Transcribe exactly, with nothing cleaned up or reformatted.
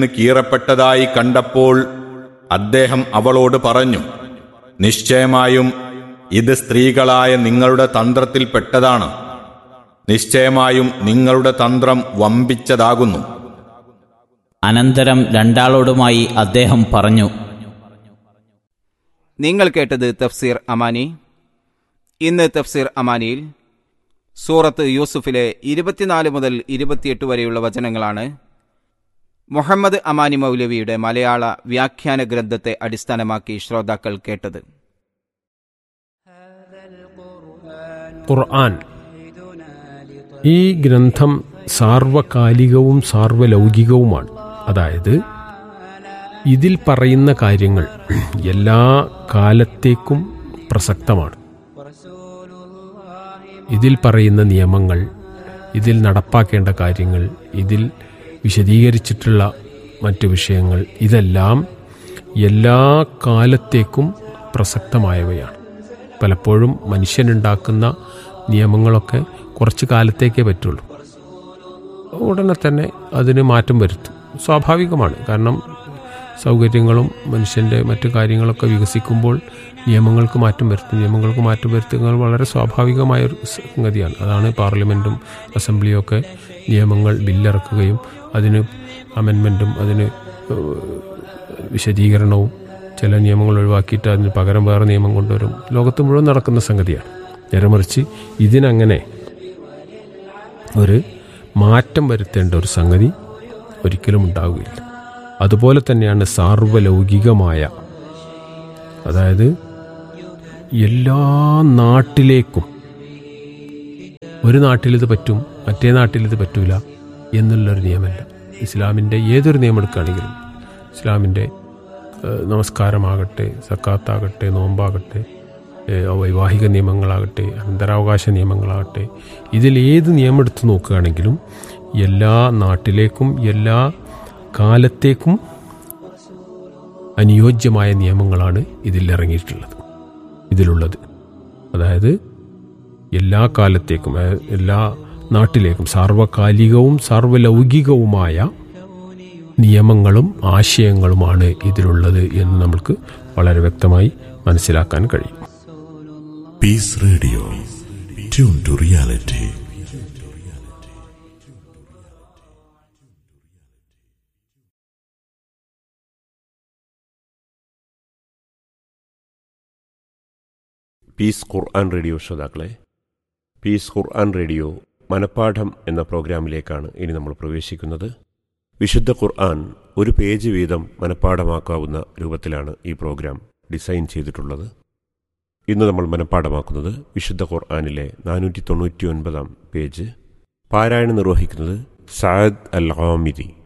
കീറപ്പെട്ടതായി കണ്ടപ്പോൾ അദ്ദേഹം അവളോട് പറഞ്ഞു, നിശ്ചയമായും ഇത് സ്ത്രീകളായ നിങ്ങളുടെ തന്ത്രത്തിൽപ്പെട്ടതാണ്. നിശ്ചയമായും നിങ്ങളുടെ തന്ത്രം വമ്പിച്ചതാകുന്നു. അനന്തരം രണ്ടാളോടുമായി അദ്ദേഹം പറഞ്ഞു, നിങ്ങൾ കേട്ടത് തഫ്സീർ അമാനി. ഇന്ന് തഫ്സീർ അമാനിയിൽ സൂറത്ത് യൂസുഫിലെ ഇരുപത്തിനാല് മുതൽ ഇരുപത്തിയെട്ട് വരെയുള്ള വചനങ്ങളാണ് മുഹമ്മദ് അമാനി മൗലവിയുടെ മലയാള വ്യാഖ്യാന ഗ്രന്ഥത്തെ അടിസ്ഥാനമാക്കി ശ്രോതാക്കൾ കേട്ടത്. ഖുർആൻ ഈ ഗ്രന്ഥം സാർവകാലികവും സാർവലൗകികവുമാണ്. അതായത് ഇതിൽ പറയുന്ന കാര്യങ്ങൾ എല്ലാ കാലത്തേക്കും പ്രസക്തമാണ്. ഇതിൽ പറയുന്ന നിയമങ്ങൾ, ഇതിൽ നടപ്പാക്കേണ്ട കാര്യങ്ങൾ, ഇതിൽ വിശദീകരിച്ചിട്ടുള്ള മറ്റു വിഷയങ്ങൾ, ഇതെല്ലാം എല്ലാ കാലത്തേക്കും പ്രസക്തമായവയാണ്. പലപ്പോഴും മനുഷ്യനുണ്ടാക്കുന്ന നിയമങ്ങളൊക്കെ കുറച്ച് കാലത്തേക്കേ പറ്റുള്ളൂ. ഉടനെ തന്നെ അതിന് മാറ്റം വരുത്തും. സ്വാഭാവികമാണ്. കാരണം സൗകര്യങ്ങളും മനുഷ്യൻ്റെ മറ്റു കാര്യങ്ങളൊക്കെ വികസിക്കുമ്പോൾ നിയമങ്ങൾക്ക് മാറ്റം വരുത്തും. നിയമങ്ങൾക്ക് മാറ്റം വരുത്തുന്നത് വളരെ സ്വാഭാവികമായൊരു സംഗതിയാണ്. അതാണ് പാർലമെൻറ്റും അസംബ്ലിയും ഒക്കെ നിയമങ്ങൾ ബില്ലിറക്കുകയും അതിന് അമെൻമെൻറ്റും അതിന് വിശദീകരണവും ചില നിയമങ്ങൾ ഒഴിവാക്കിയിട്ട് അതിന് പകരം വേറെ നിയമം കൊണ്ടുവരും. ലോകത്ത് മുഴുവൻ നടക്കുന്ന സംഗതിയാണ്. നേരെമറിച്ച് ഇതിനങ്ങനെ ഒരു മാറ്റം വരുത്തേണ്ട ഒരു സംഗതി ഒരിക്കലും ഉണ്ടാവുകയില്ല. അതുപോലെ തന്നെയാണ് സാർവലൗകികമായ, അതായത് എല്ലാ നാട്ടിലേക്കും, ഒരു നാട്ടിലിത് പറ്റും മറ്റേ നാട്ടിലിത് പറ്റൂല എന്നുള്ളൊരു നിയമമല്ല. ഇസ്ലാമിൻ്റെ ഏതൊരു നിയമം എടുക്കുകയാണെങ്കിലും, ഇസ്ലാമിൻ്റെ നമസ്കാരമാകട്ടെ, സക്കാത്താകട്ടെ, നോമ്പാകട്ടെ, വൈവാഹിക നിയമങ്ങളാകട്ടെ, അനന്തരാവകാശ നിയമങ്ങളാകട്ടെ, ഇതിൽ ഏത് നിയമം എടുത്ത് നോക്കുകയാണെങ്കിലും എല്ലാ നാട്ടിലേക്കും എല്ലാ കാലത്തേക്കും അനുയോജ്യമായ നിയമങ്ങളാണ് ഇതിൽ ഇറങ്ങിയിട്ടുള്ളത്, ഇതിലുള്ളത്. അതായത് എല്ലാ കാലത്തേക്കും എല്ലാ നാട്ടിലേക്കും സാർവകാലികവും സാർവലൗകികവുമായ നിയമങ്ങളും ആശയങ്ങളുമാണ് ഇതിലുള്ളത് എന്ന് നമുക്ക് വളരെ വ്യക്തമായി മനസ്സിലാക്കാൻ കഴിയും. Piece radio, tune to reality. Piece Quran radio ശ്രോതാക്കളെ, പീസ് ഖുർആൻ റേഡിയോ മനപ്പാഠം എന്ന പ്രോഗ്രാമിലേക്കാണ് ഇനി നമ്മൾ പ്രവേശിക്കുന്നത്. വിശുദ്ധ ഖുർആൻ ഒരു പേജ് വീതം മനപ്പാഠമാക്കാവുന്ന രൂപത്തിലാണ് ഈ പ്രോഗ്രാം ഡിസൈൻ ചെയ്തിട്ടുള്ളത്. ഇന്ന് നമ്മൾ മനപ്പാഠമാക്കുന്നത് വിശുദ്ധ ഖുർആനിലെ നാനൂറ്റി തൊണ്ണൂറ്റി ഒൻപതാം പേജ്. പാരായണം നിർവഹിക്കുന്നത് സഅദ് അൽ ഖാമിദി.